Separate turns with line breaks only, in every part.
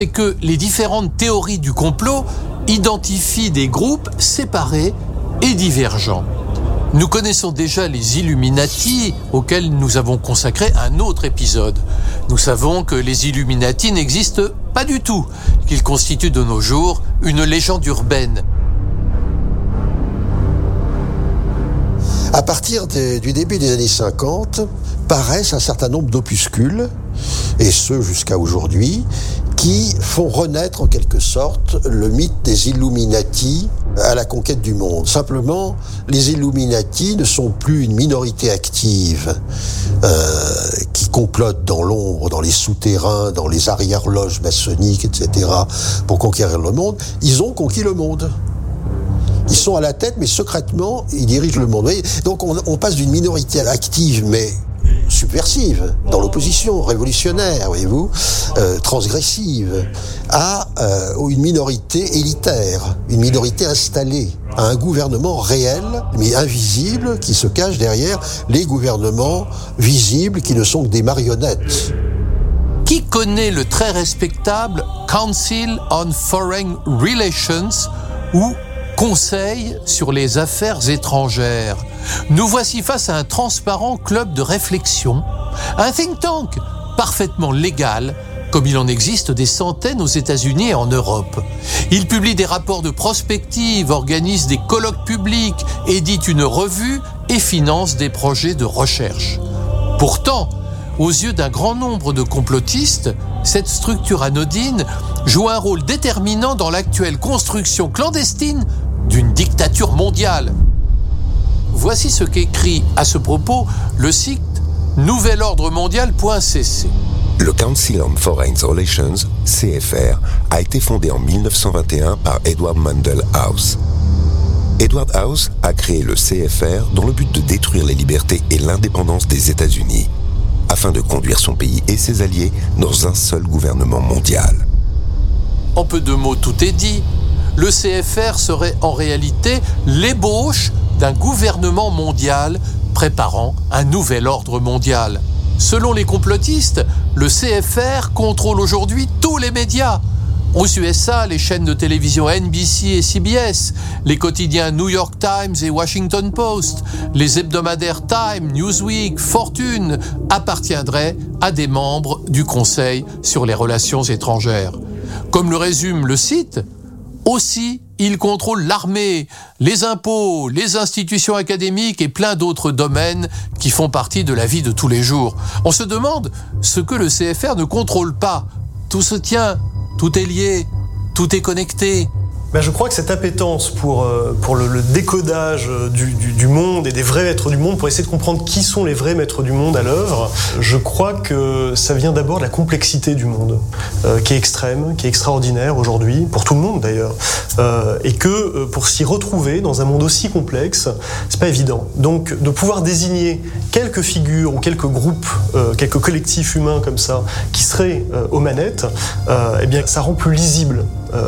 c'est que les différentes théories du complot identifient des groupes séparés et divergents. Nous connaissons déjà les Illuminati, auxquels nous avons consacré un autre épisode. Nous savons que les Illuminati n'existent pas du tout, qu'ils constituent de nos jours une légende urbaine.
À partir du début des années 50, paraissent un certain nombre d'opuscules, et ce jusqu'à aujourd'hui, qui font renaître en quelque sorte le mythe des Illuminati à la conquête du monde. Simplement, les Illuminati ne sont plus une minorité active qui complote dans l'ombre, dans les souterrains, dans les arrière-loges maçonniques, etc., pour conquérir le monde. Ils ont conquis le monde. Ils sont à la tête, mais secrètement, ils dirigent le monde. Donc on passe d'une minorité active, mais subversive, dans l'opposition, révolutionnaire, voyez-vous, transgressive, à une minorité élitaire, une minorité installée, à un gouvernement réel, mais invisible, qui se cache derrière les gouvernements visibles, qui ne sont que des marionnettes.
Qui connaît le très respectable Council on Foreign Relations, ou Conseil sur les affaires étrangères? Nous voici face à un transparent club de réflexion, un think tank parfaitement légal, comme il en existe des centaines aux États-Unis et en Europe. Il publie des rapports de prospective, organise des colloques publics, édite une revue et finance des projets de recherche. Pourtant, aux yeux d'un grand nombre de complotistes, cette structure anodine joue un rôle déterminant dans l'actuelle construction clandestine d'une dictature mondiale. Voici ce qu'écrit à ce propos le site nouvelordremondial.cc.
Le Council on Foreign Relations, CFR, a été fondé en 1921 par Edward Mandell House. Edward House a créé le CFR dans le but de détruire les libertés et l'indépendance des États-Unis, afin de conduire son pays et ses alliés dans un seul gouvernement mondial.
En peu de mots, tout est dit. Le CFR serait en réalité l'ébauche d'un gouvernement mondial préparant un nouvel ordre mondial. Selon les complotistes, le CFR contrôle aujourd'hui tous les médias. Aux USA, les chaînes de télévision NBC et CBS, les quotidiens New York Times et Washington Post, les hebdomadaires Time, Newsweek, Fortune appartiendraient à des membres du Conseil sur les relations étrangères. Comme le résume le site, aussi, il contrôle l'armée, les impôts, les institutions académiques et plein d'autres domaines qui font partie de la vie de tous les jours. On se demande ce que le CFR ne contrôle pas. Tout se tient, tout est lié, tout est connecté.
Je crois que cette appétence pour le décodage du monde et des vrais maîtres du monde, pour essayer de comprendre qui sont les vrais maîtres du monde à l'œuvre, je crois que ça vient d'abord de la complexité du monde, qui est extrême, qui est extraordinaire aujourd'hui, pour tout le monde d'ailleurs, et que pour s'y retrouver dans un monde aussi complexe, c'est pas évident. Donc de pouvoir désigner quelques figures ou quelques groupes, quelques collectifs humains comme ça, qui seraient aux manettes, eh bien ça rend plus lisible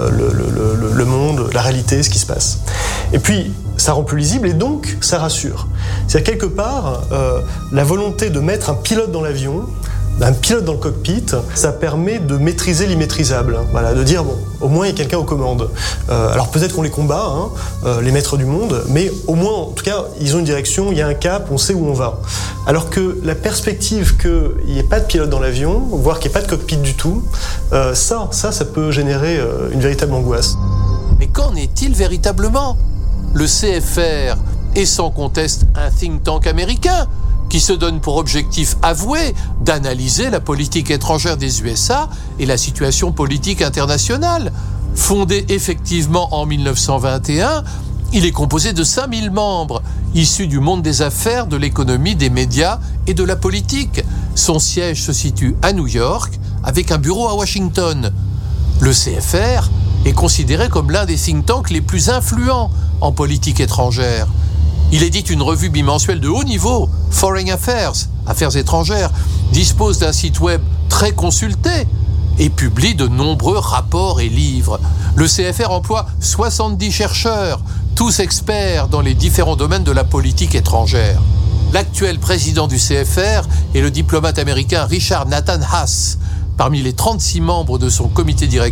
le monde, la réalité, ce qui se passe. Et puis, ça rend plus lisible et donc, ça rassure. C'est-à-dire, quelque part, la volonté de mettre un pilote dans l'avion, un pilote dans le cockpit, ça permet de maîtriser l'immaîtrisable. Voilà, de dire, bon, au moins, il y a quelqu'un aux commandes. Alors, peut-être qu'on les combat, les maîtres du monde, mais au moins, en tout cas, ils ont une direction, il y a un cap, on sait où on va. Alors que la perspective qu'il n'y ait pas de pilote dans l'avion, voire qu'il n'y ait pas de cockpit du tout, ça peut générer une véritable angoisse.
Mais qu'en est-il véritablement ? Le CFR est sans conteste un think tank américain qui se donne pour objectif avoué d'analyser la politique étrangère des USA et la situation politique internationale. Fondé effectivement en 1921, il est composé de 5000 membres, issus du monde des affaires, de l'économie, des médias et de la politique. Son siège se situe à New York, avec un bureau à Washington. Le CFR est considéré comme l'un des think tanks les plus influents en politique étrangère. Il édite une revue bimensuelle de haut niveau, Foreign Affairs, Affaires étrangères, dispose d'un site web très consulté et publie de nombreux rapports et livres. Le CFR emploie 70 chercheurs, tous experts dans les différents domaines de la politique étrangère. L'actuel président du CFR est le diplomate américain Richard Nathan Haas. parmi les 36 membres de son comité